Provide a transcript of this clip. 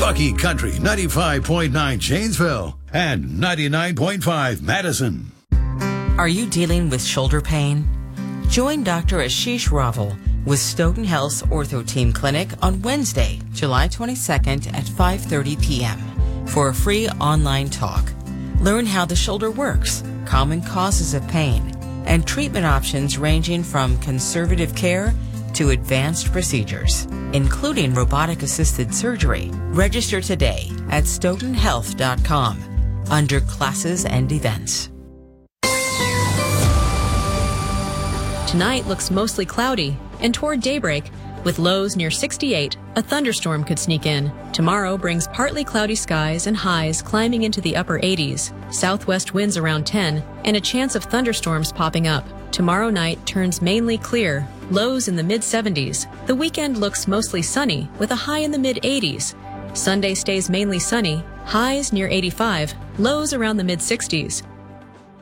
Bucky Country 95.9 Janesville and 99.5 Madison. Are you dealing with shoulder pain? Join Dr. Ashish Raval with Stoughton Health's Ortho Team Clinic on Wednesday, July 22nd at 5:30 p.m. for a free online talk. Learn how the shoulder works, common causes of pain, and treatment options ranging from conservative care to advanced procedures, including robotic-assisted surgery. Register today at stoughtonhealth.com under Classes and Events. Tonight looks mostly cloudy, and toward daybreak, with lows near 68, a thunderstorm could sneak in. Tomorrow brings partly cloudy skies and highs climbing into the upper 80s, southwest winds around 10, and a chance of thunderstorms popping up. Tomorrow night turns mainly clear, lows in the mid-70s. The weekend looks mostly sunny, with a high in the mid-80s. Sunday stays mainly sunny, highs near 85, lows around the mid-60s.